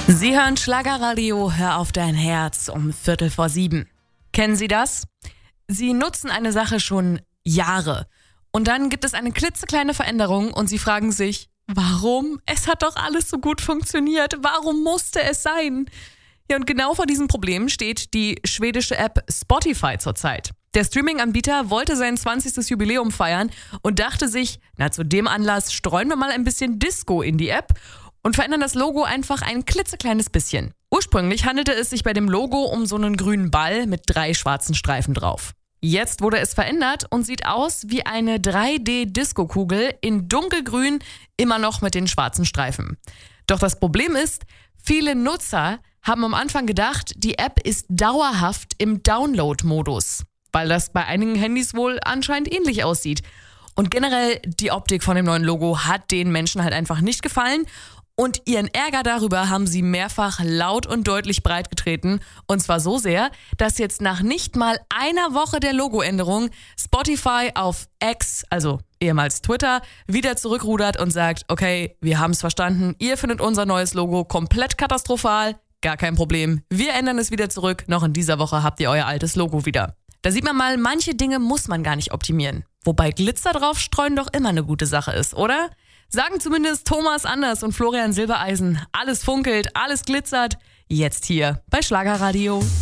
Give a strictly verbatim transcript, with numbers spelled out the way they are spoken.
Sie hören Schlagerradio, hör auf dein Herz um Viertel vor sieben. Kennen Sie das? Sie nutzen eine Sache schon Jahre und dann gibt es eine klitzekleine Veränderung und Sie fragen sich, warum? Es hat doch alles so gut funktioniert. Warum musste es sein? Ja, und genau vor diesem Problem steht die schwedische App Spotify zurzeit. Der Streaming-Anbieter wollte sein zwanzigstes Jubiläum feiern und dachte sich, na, zu dem Anlass streuen wir mal ein bisschen Disco in die App und verändern das Logo einfach ein klitzekleines bisschen. Ursprünglich handelte es sich bei dem Logo um so einen grünen Ball mit drei schwarzen Streifen drauf. Jetzt wurde es verändert und sieht aus wie eine drei D-Disco-Kugel in dunkelgrün, immer noch mit den schwarzen Streifen. Doch das Problem ist, viele Nutzer haben am Anfang gedacht, die App ist dauerhaft im Download-Modus, weil das bei einigen Handys wohl anscheinend ähnlich aussieht. Und generell, die Optik von dem neuen Logo hat den Menschen halt einfach nicht gefallen. Und ihren Ärger darüber haben sie mehrfach laut und deutlich breitgetreten. Und zwar so sehr, dass jetzt nach nicht mal einer Woche der Logoänderung Spotify auf X, also ehemals Twitter, wieder zurückrudert und sagt, okay, wir haben es verstanden, ihr findet unser neues Logo komplett katastrophal, gar kein Problem. Wir ändern es wieder zurück, noch in dieser Woche habt ihr euer altes Logo wieder. Da sieht man mal, manche Dinge muss man gar nicht optimieren. Wobei Glitzer drauf streuen doch immer eine gute Sache ist, oder? Sagen zumindest Thomas Anders und Florian Silbereisen. Alles funkelt, alles glitzert. Jetzt hier bei Schlagerradio.